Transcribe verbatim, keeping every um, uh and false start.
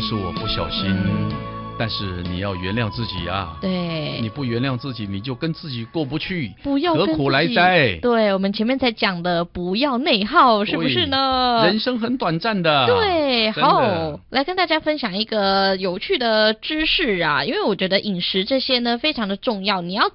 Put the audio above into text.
是我不小心，但是你要原谅自己啊。 对， 你不原谅自己，你就跟自己过不去， 不要跟何苦来自己哉？ 对，我们前面才讲的，不要内耗，是不是呢？ 人生很短暂的。 对， 真的好，来跟大家分享一个有趣的知识啊，因为我觉得饮食这些呢非常的重要，你要